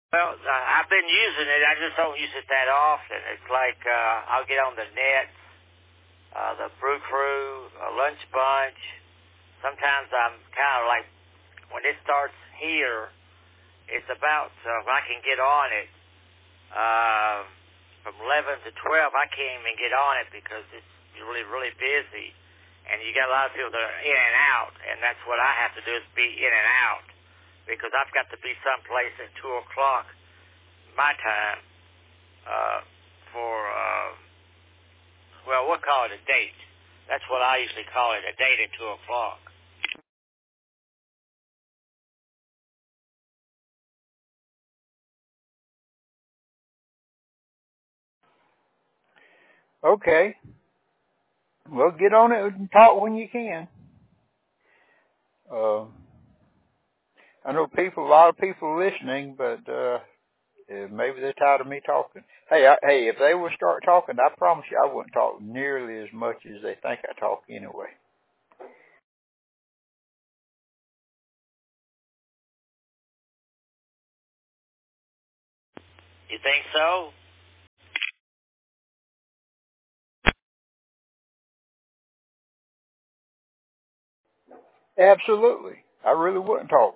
Well, I've been using it. I just don't use it that often. It's like I'll get on the net, the Brew Crew, Lunch Bunch. Sometimes I'm kind of like, when it starts here, it's about, if I can get on it, from 11 to 12, I can't even get on it because it's really, really busy. And you got a lot of people that are in and out, and that's what I have to do is be in and out because I've got to be someplace at 2 o'clock my time for, well, we'll call it a date. That's what I usually call it, a date at 2 o'clock. Okay. Well, get on it and talk when you can. I know a lot of people are listening, but maybe they're tired of me talking. Hey, if they would start talking, I promise you I wouldn't talk nearly as much as they think I talk anyway. You think so? Absolutely. I really wouldn't talk.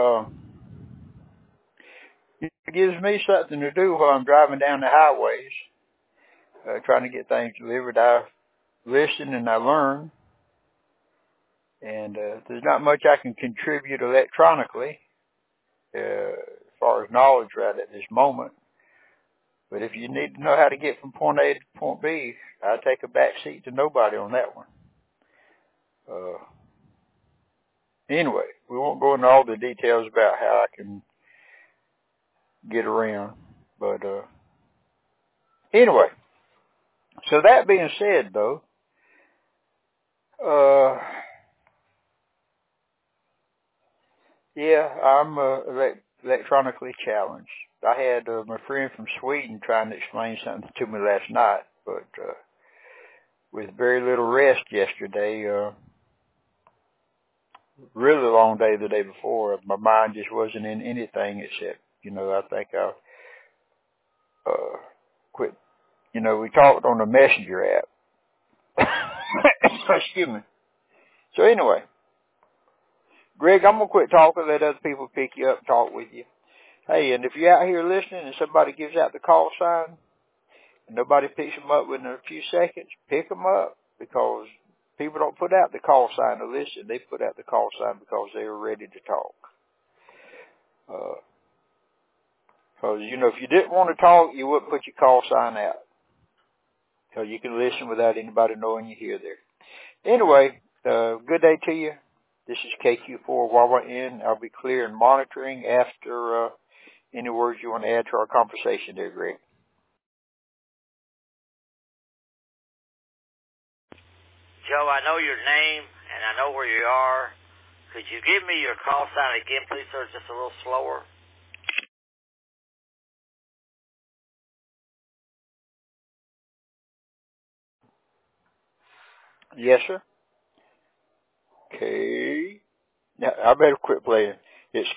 It gives me something to do while I'm driving down the highways, trying to get things delivered. I listen and I learn, and there's not much I can contribute electronically as far as knowledge right at this moment. But if you need to know how to get from point A to point B, I take a back seat to nobody on that one. Anyway, we won't go into all the details about how I can get around. But anyway, so that being said, though, yeah, I'm electronically challenged. I had my friend from Sweden trying to explain something to me last night, but with very little rest yesterday, really long day the day before, my mind just wasn't in anything except, I think I quit. We talked on the Messenger app. Excuse me. So anyway, Greg, I'm going to quit talking, let other people pick you up and talk with you. Hey, and if you're out here listening and somebody gives out the call sign and nobody picks them up within a few seconds, pick them up, because people don't put out the call sign to listen. They put out the call sign because they are ready to talk. Because, if you didn't want to talk, you wouldn't put your call sign out. So you can listen without anybody knowing you're here there. Anyway, good day to you. This is KQ4YYN. I'll be clear and monitoring after any words you want to add to our conversation there, Greg. Joe, I know your name and I know where you are. Could you give me your call sign again, please, sir? Just a little slower. Yes, sir. Okay. Now, I better quit playing. It's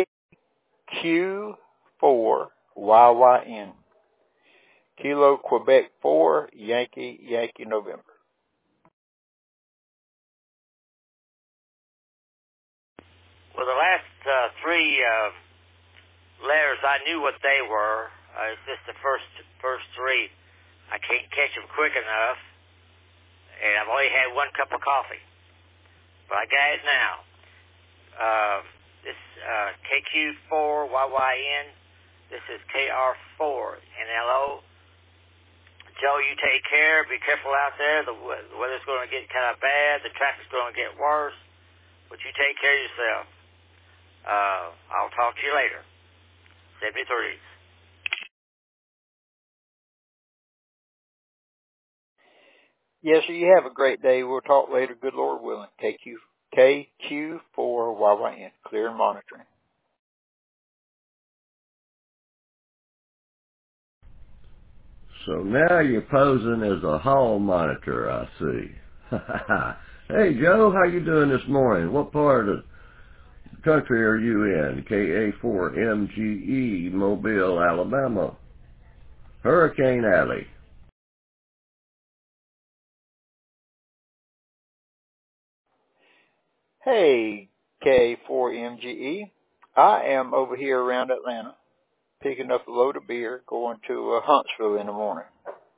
KQ4YYN. Kilo Quebec 4, Yankee November. Well, the last three letters, I knew what they were. It's just the first three. I can't catch them quick enough, and I've only had one cup of coffee. But I got it now. This KQ4YYN. This is KR4NLO. Joe, you take care. Be careful out there. The weather's going to get kind of bad. The traffic's going to get worse. But you take care of yourself. I'll talk to you later. 73. Yes, sir. You have a great day. We'll talk later. Good Lord willing. KQ4YYN. Clear and monitoring. So now you're posing as a hall monitor, I see. Hey, Joe, how you doing this morning? What part of country are you in? KA4MGE, Mobile, Alabama. Hurricane Alley. Hey, K4MGE. I am over here around Atlanta, picking up a load of beer, going to Huntsville in the morning.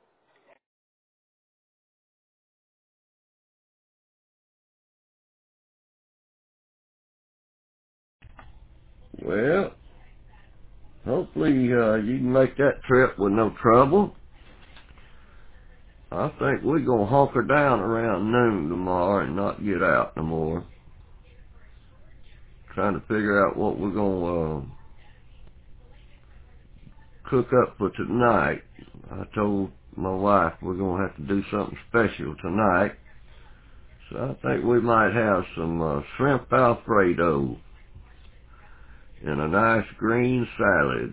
Well, hopefully you can make that trip with no trouble. I think we're going to hunker down around noon tomorrow and not get out no more. Trying to figure out what we're going to cook up for tonight. I told my wife we're going to have to do something special tonight. So I think we might have some shrimp Alfredo and a nice green salad.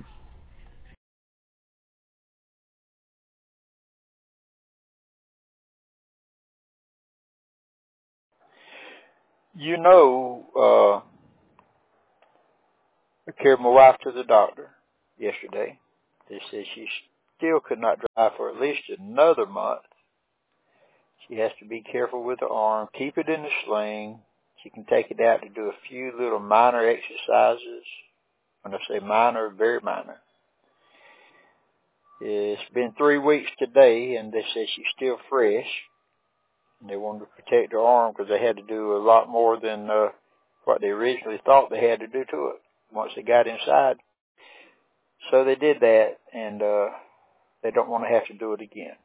You know, I carried my wife to the doctor yesterday. They said she still could not drive for at least another month. She has to be careful with her arm, keep it in the sling. She can take it out to do a few little minor exercises. When I say minor, very minor. It's been 3 weeks today, and they said she's still fresh. And they wanted to protect her arm because they had to do a lot more than what they originally thought they had to do to it once they got inside. So they did that, and they don't want to have to do it again.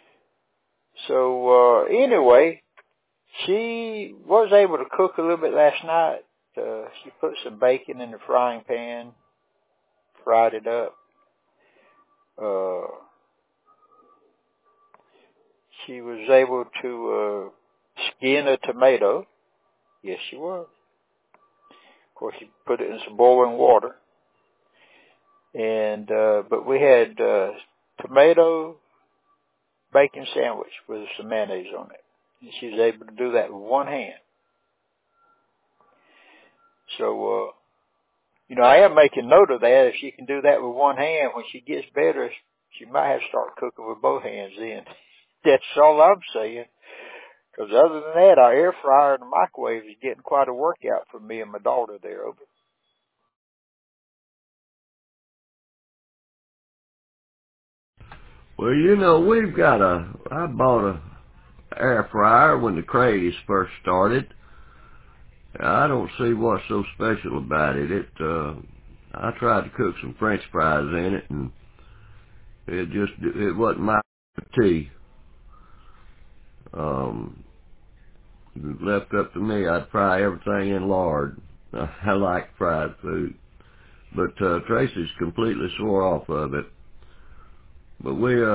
So anyway, she was able to cook a little bit last night. She put some bacon in the frying pan, fried it up. She was able to skin a tomato. Yes, she was. Of course, she put it in some boiling water. And but we had tomato bacon sandwich with some mayonnaise on it. And she was able to do that with one hand. So, I am making note of that. If she can do that with one hand, when she gets better, she might have to start cooking with both hands then. That's all I'm saying. Because other than that, our air fryer and the microwave is getting quite a workout for me and my daughter there over. Well, I bought a air fryer when the craze first started. I don't see what's so special about it. I tried to cook some French fries in it, and it wasn't my tea. If it left up to me, I'd fry everything in lard. I like fried food. But Tracy's completely swore off of it. But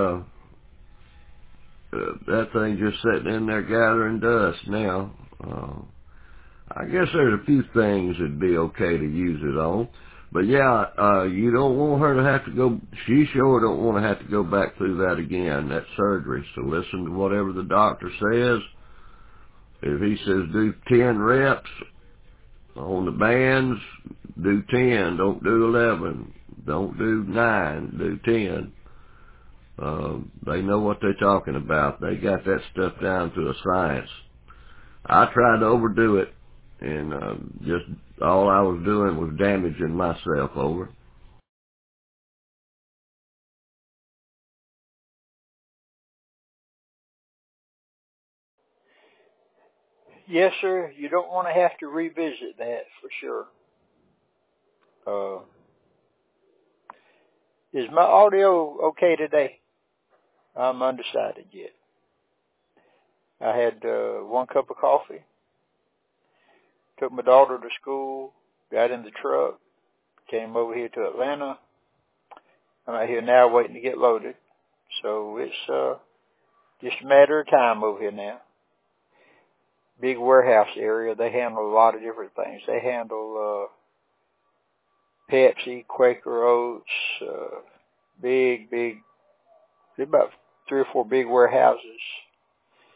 that thing just sitting in there gathering dust now. I guess there's a few things that'd be okay to use it on. But yeah, you don't want her to have to go, she sure don't want to have to go back through that again, that surgery. So listen to whatever the doctor says. If he says do 10 reps on the bands, do 10, don't do 11, don't do 9, do 10. They know what they're talking about. They got that stuff down to a science. I tried to overdo it, and just all I was doing was damaging myself over. Yes, sir. You don't want to have to revisit that for sure. Is my audio okay today? I'm undecided yet. I had 1 cup of coffee, took my daughter to school, got in the truck, came over here to Atlanta. I'm out here now waiting to get loaded. So it's just a matter of time over here now. Big warehouse area. They handle a lot of different things. They handle Pepsi, Quaker Oats, there's about 3 or 4 big warehouses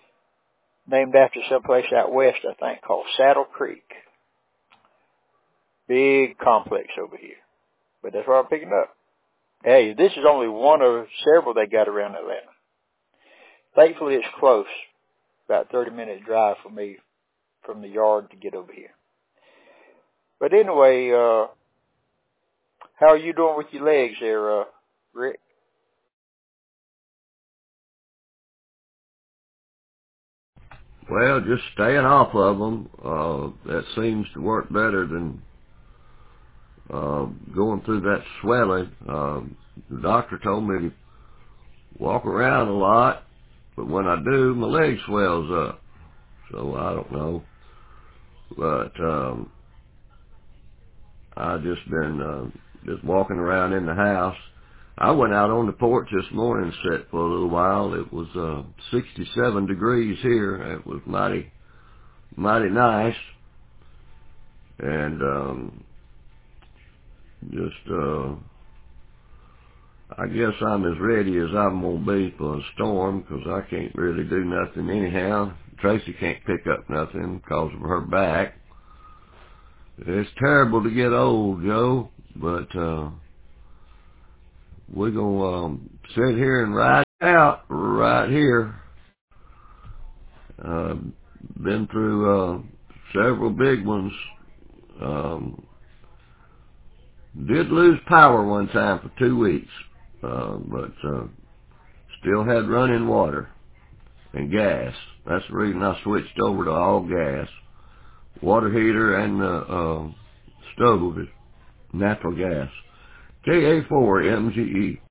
named after someplace out west, I think, called Saddle Creek. Big complex over here. But that's what I'm picking up. Hey, this is only one of several they got around Atlanta. Thankfully, it's close. About 30-minute drive for me from the yard to get over here. But anyway, how are you doing with your legs there, Rick? Well, just staying off of them. That seems to work better than going through that swelling. The doctor told me to walk around a lot, but when I do, my leg swells up. So I don't know. But I just been just walking around in the house. I went out on the porch this morning and sat for a little while. It was 67 degrees here. It was mighty nice. And I guess I'm as ready as I'm going to be for a storm, because I can't really do nothing anyhow. Tracy can't pick up nothing because of her back. It's terrible to get old, Joe, but we're going to sit here and ride out right here. Been through several big ones. Did lose power one time for 2 weeks, but still had running water and gas. That's the reason I switched over to all gas. Water heater and stove is natural gas. KA4MGE.